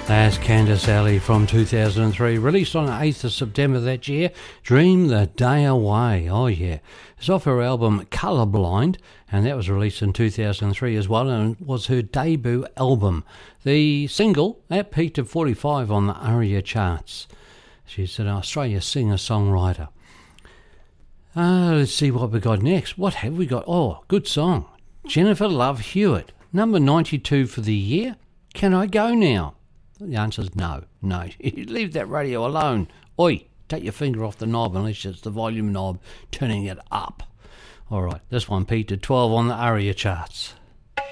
That's Candice Alley from 2003, released on the 8th of September that year. Dream the Day Away. Oh yeah. It's off her album Colourblind, and that was released in 2003 as well, and was her debut album. The single, that peaked at 45 on the ARIA charts. She's an Australian singer-songwriter. Let's see what we got next. What have we got? Oh, good song. Jennifer Love Hewitt, number 92 for the year. Can I Go Now? The answer is no. You leave that radio alone. Oi, take your finger off the knob unless it's the volume knob turning it up. All right, this one peaked at 12 on the ARIA charts.